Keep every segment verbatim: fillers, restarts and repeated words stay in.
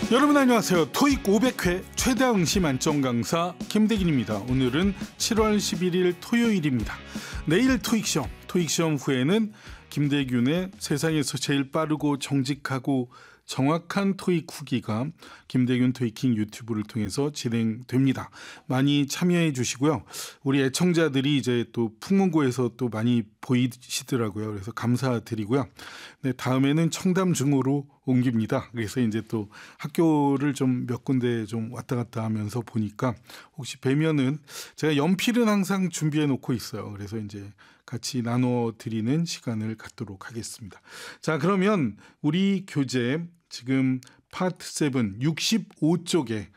여러분 안녕하세요. 토익 오백 회 최다 응시 만점 강사 김대gin입니다. 오늘은 칠월 십일일 토요일입니다. 내일 토익 시험, 토익 시험 후에는 김대균의 세상에서 제일 빠르고 정직하고 정확한 토익 후기가 김대균 토익킹 유튜브를 통해서 진행됩니다. 많이 참여해 주시고요. 우리 애청자들이 이제 또 풍문고에서 또 많이 보이시더라고요. 그래서 감사드리고요. 네, 다음에는 청담 중으로 옮깁니다. 그래서 이제 또 학교를 좀 몇 군데 좀 왔다 갔다 하면서 보니까 혹시 뵈면은 제가 연필은 항상 준비해 놓고 있어요. 그래서 이제 같이 나눠 드리는 시간을 갖도록 하겠습니다. 자, 그러면 우리 교재 지금 파트 칠 육십오 쪽에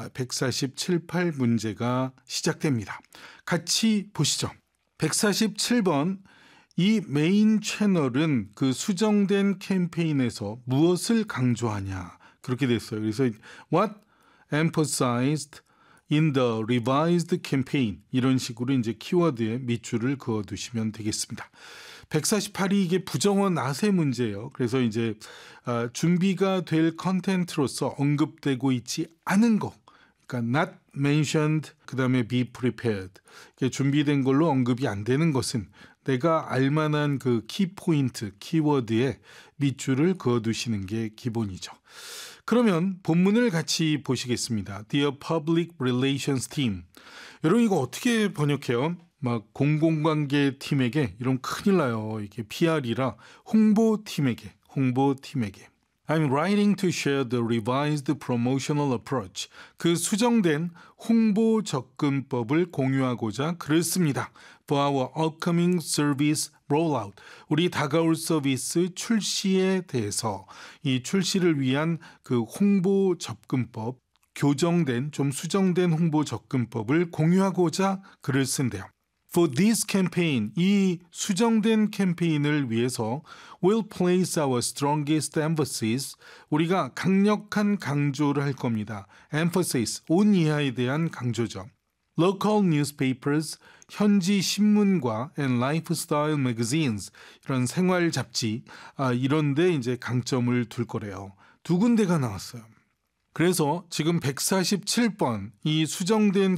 백사십칠, 팔 문제가 시작됩니다. 같이 보시죠. 백사십칠 번, 이 메인 채널은 그 수정된 캠페인에서 무엇을 강조하냐 그렇게 됐어요. 그래서 what emphasized in the revised campaign 이런 식으로 이제 키워드에 밑줄을 그어두시면 되겠습니다. 백사십팔이 이게 부정어 낫의 문제예요. 그래서 이제 어, 준비가 될 컨텐츠로서 언급되고 있지 않은 거, 그러니까 not mentioned, 그 다음에 be prepared. 준비된 걸로 언급이 안 되는 것은 내가 알만한 그 키포인트, 키워드에 밑줄을 그어두시는 게 기본이죠. 그러면 본문을 같이 보시겠습니다. Dear Public Relations Team. 여러분 이거 어떻게 번역해요? 막 공공관계 팀에게 이러면 큰일 나요. 이게 피알이라 홍보팀에게, 홍보팀에게. I'm writing to share the revised promotional approach. 그 수정된 홍보 접근법을 공유하고자 글을 씁니다. For our upcoming service rollout. 우리 다가올 서비스 출시에 대해서 이 출시를 위한 그 홍보 접근법, 교정된 좀 수정된 홍보 접근법을 공유하고자 글을 쓴대요. For this campaign, 이 수정된 캠페인을 위해서 we'll place our strongest emphasis, 우리가 강력한 강조를 할 겁니다. emphasis, 온 이하에 대한 강조죠. Local newspapers, 현지 신문과 and lifestyle magazines, 이런 생활 잡지, 아, 이런 데 이제 강점을 둘 거래요. 두 군데가 나왔어요. 그래서 지금 백사십칠 번 이 수정된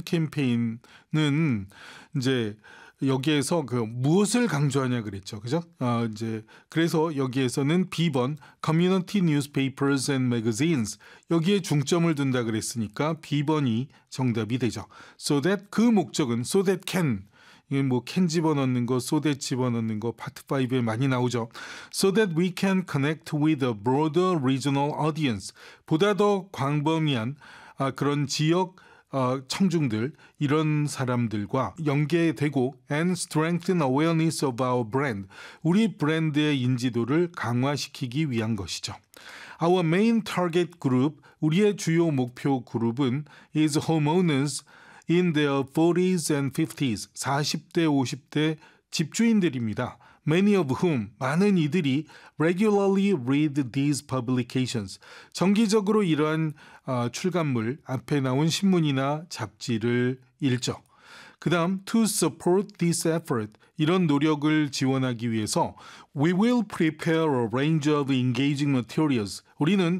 캠페인은 이제 여기에서 그 무엇을 강조하냐 그랬죠. 그죠? 아, 이제 그래서 여기에서는 B번 Community Newspapers and Magazines 여기에 중점을 둔다 그랬으니까 B번이 정답이 되죠. So that 그 목적은 so that can 이게 뭐 can 집어넣는 거, so that 집어넣는 거 파트 오에 많이 나오죠. So that we can connect with a broader regional audience. 보다 더 광범위한 아, 그런 지역 어, 청중들 이런 사람들과 연계되고 and strengthen awareness of our brand. 우리 브랜드의 인지도를 강화시키기 위한 것이죠. Our main target group, 우리의 주요 목표 그룹은 is homeowners in their forties and fifties, 사십 대, 오십 대 집주인들입니다. Many of whom, 많은 이들이 regularly read these publications. 정기적으로 이러한 어, 출간물, 앞에 나온 신문이나 잡지를 읽죠. 그 다음, to support this effort, 이런 노력을 지원하기 위해서 we will prepare a range of engaging materials. 우리는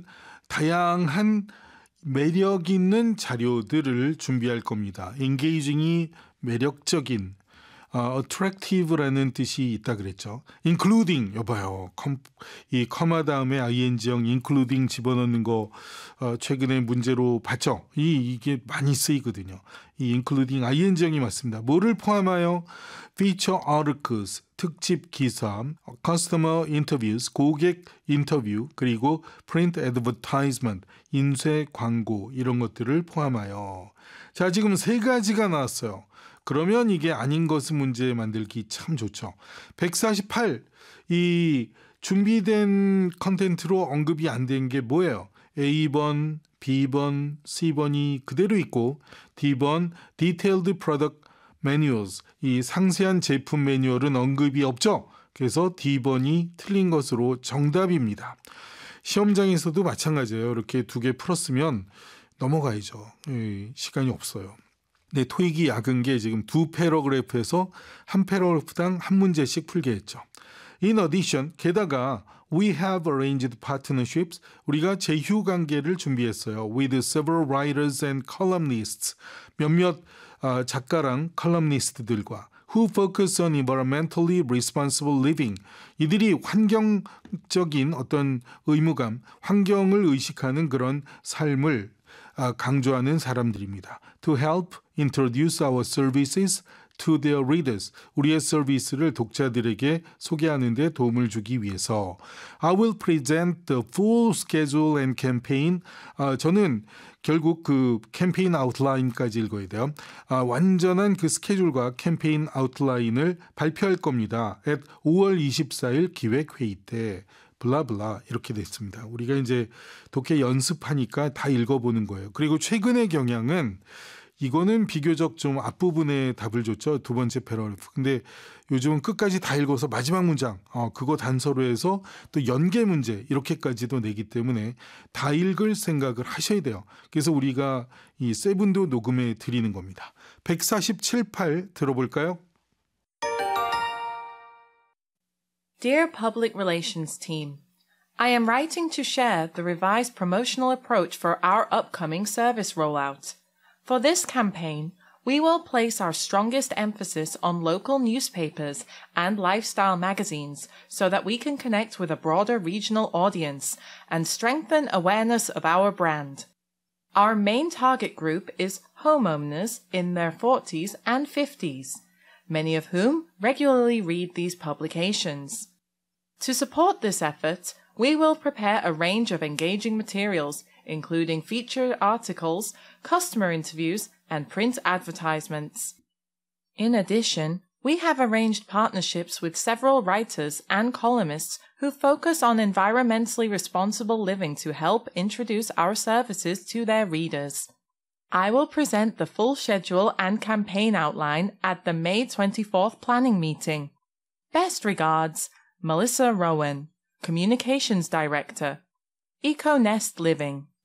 다양한 매력 있는 자료들을 준비할 겁니다. engaging이 매력적인, 어, attractive라는 뜻이 있다 그랬죠. including, 여봐요. 컴, 이 커마 다음에 ing형 including 집어넣는 거 어, 최근에 문제로 봤죠. 이, 이게 많이 쓰이거든요. 이 including ing형이 맞습니다. 뭐를 포함하여? feature articles, 특집 기사, customer interviews, 고객 인터뷰, 그리고 print advertisement, 인쇄 광고 이런 것들을 포함하여. 자, 지금 세 가지가 나왔어요. 그러면 이게 아닌 것은 문제 만들기 참 좋죠. 백사십팔, 이 준비된 컨텐츠로 언급이 안 된 게 뭐예요? A번, B번, C번이 그대로 있고 D번, Detailed Product Manuals, 이 상세한 제품 매뉴얼은 언급이 없죠. 그래서 D번이 틀린 것으로 정답입니다. 시험장에서도 마찬가지예요. 이렇게 두 개 풀었으면 넘어가야죠. 시간이 없어요. 네, 토익이 약은 게 지금 두 패러그래프에서 한 패러그래프당 한 문제씩 풀게 했죠. In addition, 게다가 We have arranged partnerships. 우리가 제휴 관계를 준비했어요. With several writers and columnists. 몇몇 어, 작가랑 컬럼니스트들과 who focus on environmentally responsible living. 이들이 환경적인 어떤 의무감, 환경을 의식하는 그런 삶을 어, 강조하는 사람들입니다. To help introduce our services to their readers. 우리의 서비스를 독자들에게 소개하는 데 도움을 주기 위해서. I will present the full schedule and campaign. 아, 저는 결국 그 캠페인 아웃라인까지 읽어야 돼요. 아, 완전한 그 스케줄과 캠페인 아웃라인을 발표할 겁니다. at 오월 이십사일 기획회의 때. 블라블라 이렇게 됐습니다. 우리가 이제 독해 연습하니까 다 읽어보는 거예요. 그리고 최근의 경향은 이거는 비교적 좀 앞부분에 답을 줬죠. 두 번째 패러그래프. 근데 요즘은 끝까지 다 읽어서 마지막 문장, 어, 그거 단서로 해서 또 연계 문제 이렇게까지도 내기 때문에 다 읽을 생각을 하셔야 돼요. 그래서 우리가 이 세븐도 녹음해 드리는 겁니다. 백사십칠 팔 들어볼까요? Dear Public Relations Team, I am writing to share the revised promotional approach for our upcoming service rollout. For this campaign, we will place our strongest emphasis on local newspapers and lifestyle magazines so that we can connect with a broader regional audience and strengthen awareness of our brand. Our main target group is homeowners in their forties and fifties, many of whom regularly read these publications. To support this effort, we will prepare a range of engaging materials, including featured articles, customer interviews, and print advertisements. In addition, we have arranged partnerships with several writers and columnists who focus on environmentally responsible living to help introduce our services to their readers. I will present the full schedule and campaign outline at the May twenty-fourth planning meeting. Best regards, Melissa Rowan, Communications Director, EcoNest Living.